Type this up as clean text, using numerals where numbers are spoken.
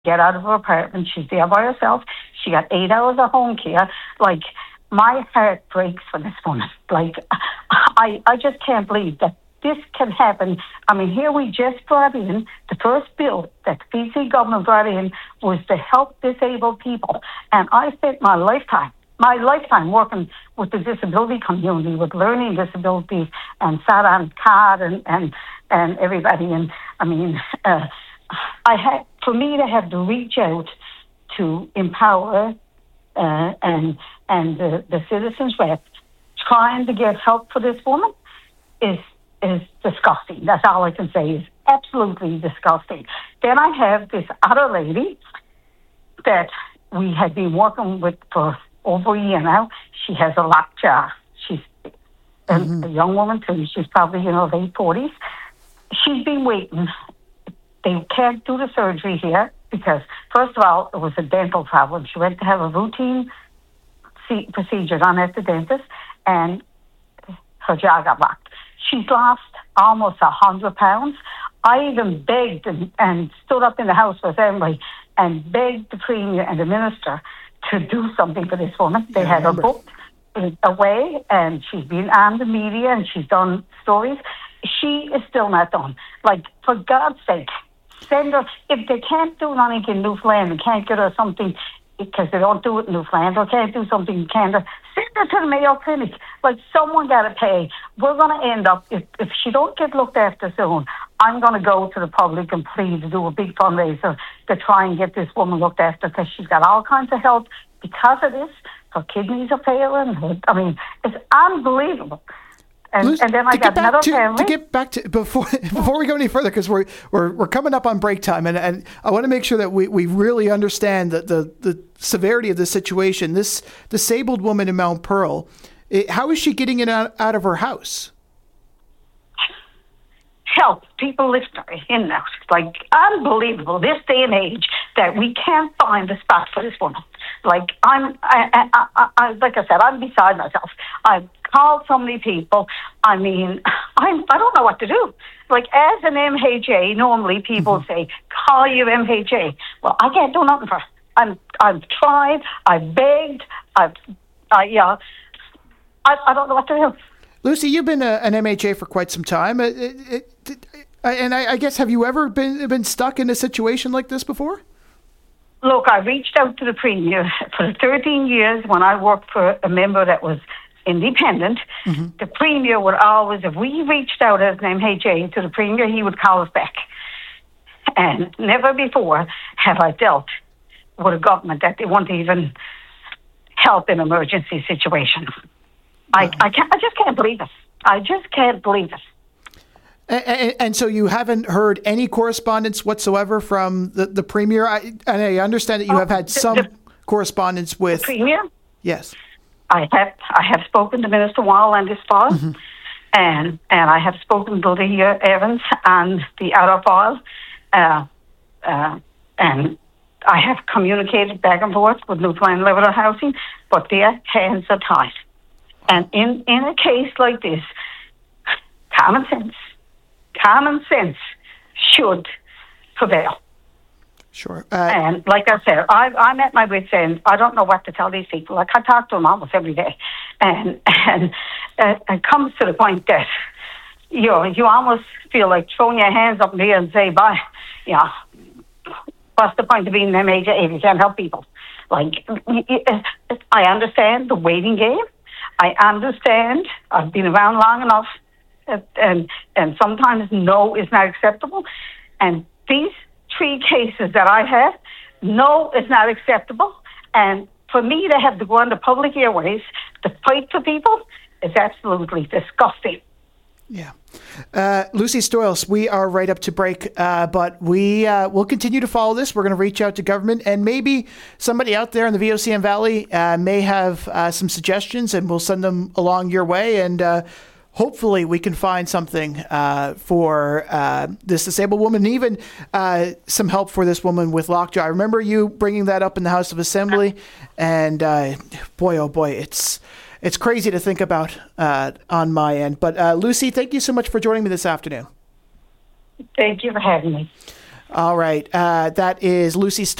get out of her apartment. She's there by herself. She got 8 hours of home care. Like, my heart breaks for this woman. Like, I just can't believe that this can happen. I mean, here we just brought in the first bill that the PC government brought in was to help disabled people. And I spent my lifetime working with the disability community, with learning disabilities, and sat on CARD and everybody. And I mean, for me to have to reach out to Empower and the citizens rep trying to get help for this woman is disgusting. That's all I can say, is absolutely disgusting. Then I have this other lady that we had been working with for over a year now. She has a lockjaw. She's a young woman too. She's probably in her late 40s. She's been waiting. They can't do the surgery here because, first of all, it was a dental problem. She went to have a routine procedure done at the dentist, and her jaw got locked. She's lost almost 100 pounds. I even begged and stood up in the House of Assembly and begged the Premier and the Minister to do something for this woman. They had her booked away, and she's been on the media, and she's done stories. She is still not done. Like, for God's sake, send her. If they can't do anything in Newfoundland, they can't get her something because they don't do it in Newfoundland, or can't do something in Canada, send her to the Mayo Clinic. Like, someone got to pay. We're going to end up, if she don't get looked after soon, I'm going to go to the public and plead to do a big fundraiser to try and get this woman looked after, because she's got all kinds of help because of this. Her kidneys are failing. I mean, it's unbelievable. And then I got another family. To get back to before we go any further, because we're coming up on break time, and I want to make sure that we really understand the severity of the situation. This disabled woman in Mount Pearl, how is she getting it out of her house? Help. People live in and out. Like, unbelievable, this day and age, that we can't find a spot for this woman. Like, like I said, I'm beside myself. I've called so many people. I mean, I don't know what to do. Like, as an MHA, normally people say, call your MHA. Well, I can't do nothing for her. I've tried. I've begged. I don't know what to do. Lucy, you've been an MHA for quite some time. And I guess, have you ever been stuck in a situation like this before? Look, I reached out to the Premier for 13 years when I worked for a member that was independent. The Premier would always, if we reached out as an MHA to the Premier, he would call us back. And never before have I dealt with a government that they won't even help in emergency situations. I just can't believe it. I just can't believe it. And so you haven't heard any correspondence whatsoever from the Premier? I understand that you have had some correspondence with... The Premier? Yes. I have spoken to Minister Wall on this file, and I have spoken to Lydia Evans on the other file, and I have communicated back and forth with Newfoundland Level Housing, but their hands are tied. And in a case like this, common sense should prevail. Sure. And like I said, I'm at my wit's end. I don't know what to tell these people. Like, I talk to them almost every day. And it comes to the point that, you almost feel like throwing your hands up in the air and say, bye. What's the point of being an MHA if you can't help people? Like, I understand the waiting game. I understand. I've been around long enough. And sometimes no is not acceptable. And these 3 cases that I have, no is not acceptable. And for me to have to go on the public airways to fight for people is absolutely disgusting. Yeah. Lucy Stoyles, we are right up to break, but we'll continue to follow this. We're going to reach out to government, and maybe somebody out there in the VOCM Valley may have some suggestions, and we'll send them along your way. And hopefully we can find something for this disabled woman, and even some help for this woman with lockjaw. I remember you bringing that up in the House of Assembly, and boy, oh boy, it's crazy to think about on my end. But Lucy, thank you so much for joining me this afternoon. Thank you for having me. All right. That is Lucy Stoyle.